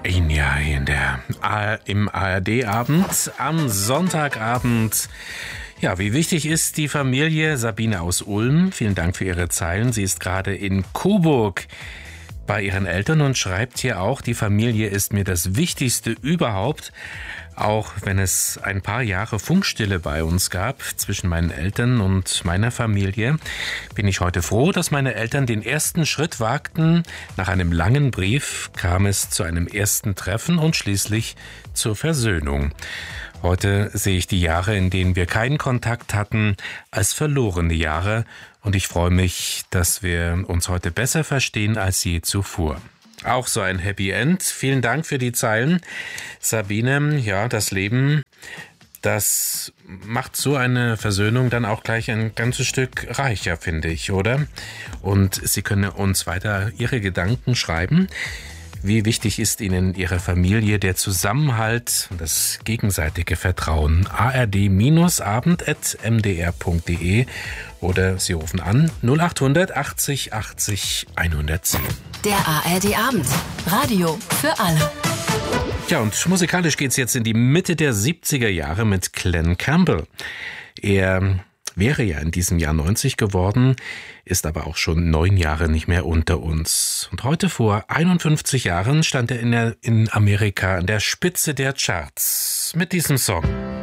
Ja, im ARD-Abend, am Sonntagabend. Ja, wie wichtig ist die Familie? Sabine aus Ulm, vielen Dank für Ihre Zeilen. Sie ist gerade in Coburg bei ihren Eltern und schreibt hier auch, die Familie ist mir das Wichtigste überhaupt. Auch wenn es ein paar Jahre Funkstille bei uns gab, zwischen meinen Eltern und meiner Familie, bin ich heute froh, dass meine Eltern den ersten Schritt wagten. Nach einem langen Brief kam es zu einem ersten Treffen und schließlich zur Versöhnung. Heute sehe ich die Jahre, in denen wir keinen Kontakt hatten, als verlorene Jahre und ich freue mich, dass wir uns heute besser verstehen als je zuvor. Auch so ein Happy End. Vielen Dank für die Zeilen. Sabine, ja, das Leben, das macht so eine Versöhnung dann auch gleich ein ganzes Stück reicher, finde ich, oder? Und Sie können uns weiter Ihre Gedanken schreiben. Wie wichtig ist Ihnen Ihre Familie, der Zusammenhalt und das gegenseitige Vertrauen? ard-abend@mdr.de oder Sie rufen an 0800 80 80 110. Der ARD-Abend. Radio für alle. Ja, und musikalisch geht's jetzt in die Mitte der 70er Jahre mit Glen Campbell. Er wäre ja in diesem Jahr 90 geworden, ist aber auch schon 9 Jahre nicht mehr unter uns. Und heute vor 51 Jahren stand er in Amerika an der Spitze der Charts mit diesem Song.